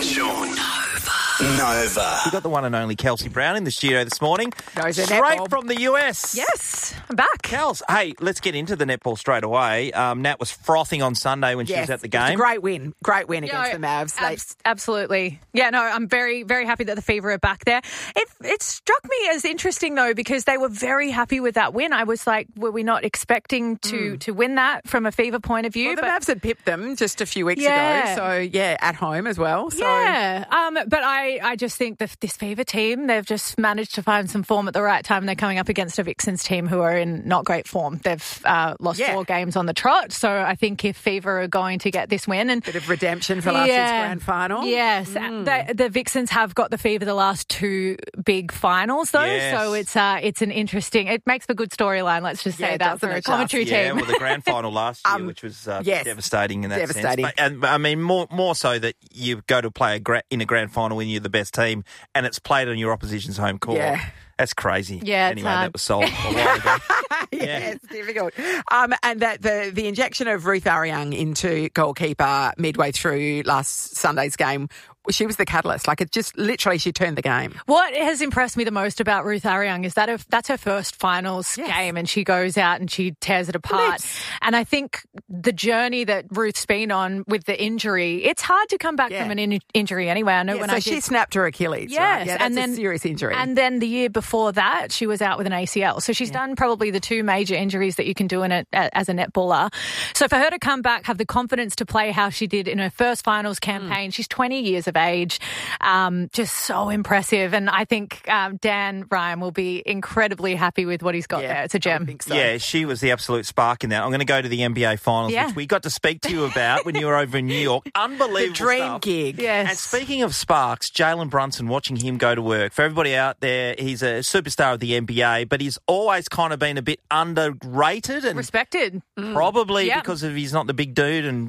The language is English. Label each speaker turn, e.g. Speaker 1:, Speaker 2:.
Speaker 1: Sean. Nova.
Speaker 2: We got the one and only Kelsey Brown in the studio this morning.
Speaker 3: Goes her
Speaker 2: Straight
Speaker 3: netball.
Speaker 2: from the US.
Speaker 3: Yes, I'm back.
Speaker 2: Kels, hey, let's get into the netball straight away. Nat was frothing on Sunday when she was at the
Speaker 3: It was a
Speaker 2: game.
Speaker 3: great win against the Mavs.
Speaker 4: Absolutely. Yeah, no, I'm very, very happy that the Fever are back there. It struck me as interesting, though, because they were very happy with that win. I was like, were we not expecting to win that from a Fever point of view?
Speaker 3: Well, the Mavs had pipped them just a few weeks ago, so at home as well. So.
Speaker 4: Yeah, but I just think that this Fever team, they've just managed to find some form at the right time. They're coming up against a Vixens team who are in not great form. They've lost 4 games on the trot, so I think if Fever are going to get this win... and
Speaker 3: bit of redemption for last year's grand final.
Speaker 4: Yes, the Vixens have got the Fever the last 2 big finals, though, so it's an interesting... It makes for good storyline, let's just say that, for a commentary team.
Speaker 2: Yeah, well, the grand final last year, which was devastating in that sense. But, I mean, more so that you go to play in a grand final when you're the best team and it's played on your opposition's home court. Yeah. That's crazy.
Speaker 4: Yeah,
Speaker 2: anyway, that was solved a while ago.
Speaker 3: It's difficult. And that the injection of Ruth Ariang into goalkeeper midway through last Sunday's game, she was the catalyst. Like, it just literally, she turned the game.
Speaker 4: What has impressed me the most about Ruth Ariang is that that's her first finals game, and she goes out and she tears it apart. And I think the journey that Ruth's been on with the injury, it's hard to come back from an injury anyway. I know
Speaker 3: she snapped her Achilles.
Speaker 4: Yes,
Speaker 3: right? Yeah, that's a serious injury.
Speaker 4: And then the year before that, she was out with an ACL. So she's done probably the 2 major injuries that you can do as a netballer. So for her to come back, have the confidence to play how she did in her first finals campaign, she's 20 years of age, just so impressive. And I think Dan Ryan will be incredibly happy with what he's got there. It's a gem.
Speaker 3: I think so.
Speaker 2: Yeah, she was the absolute spark in that. I'm going to go to the NBA Finals, which we got to speak to you about when you were over in New York. Unbelievable
Speaker 3: The dream
Speaker 2: stuff.
Speaker 3: gig.
Speaker 4: Yes.
Speaker 2: And speaking of sparks, Jalen Brunson, watching him go to work. For everybody out there, he's a superstar of the NBA, but he's always kind of been a bit underrated and
Speaker 4: respected.
Speaker 2: probably because of he's not the big dude and